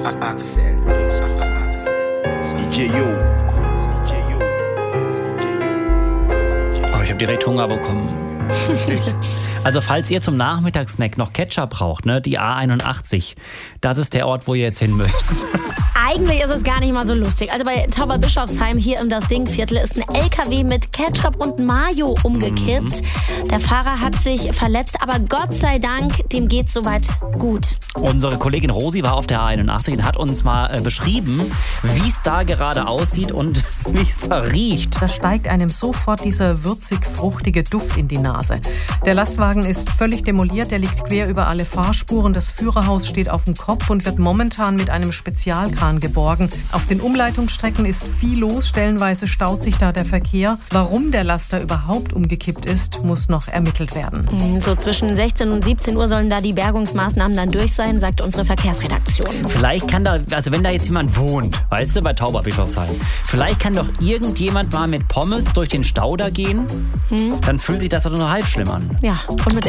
Axel. DJ Yo. Oh, ich habe direkt Hunger bekommen. Also falls ihr zum Nachmittagssnack noch Ketchup braucht, ne, die A81, das ist der Ort, wo ihr jetzt hin müsst. Eigentlich ist es gar nicht mal so lustig. Also bei Tauberbischofsheim hier im Das-Ding-Viertel ist ein LKW mit Ketchup und Mayo umgekippt. Der Fahrer hat sich verletzt, aber Gott sei Dank, dem geht's soweit gut. Unsere Kollegin Rosi war auf der A81 und hat uns mal beschrieben, wie es da gerade aussieht und wie es da riecht. Da steigt einem sofort dieser würzig-fruchtige Duft in die Nase. Der Lastwagen ist völlig demoliert, der liegt quer über alle Fahrspuren. Das Führerhaus steht auf dem Kopf und wird momentan mit einem Spezialkran geborgen. Auf den Umleitungsstrecken ist viel los, stellenweise staut sich da der Verkehr. Warum der Laster überhaupt umgekippt ist, muss noch ermittelt werden. So zwischen 16 und 17 Uhr sollen da die Bergungsmaßnahmen dann durch sein, sagt unsere Verkehrsredaktion. Vielleicht kann da, also wenn da jetzt jemand wohnt, weißt du, bei Tauberbischofsheim, vielleicht kann doch irgendjemand mal mit Pommes durch den Stau da gehen, dann fühlt sich das doch nur halb schlimm an. Ja, und mit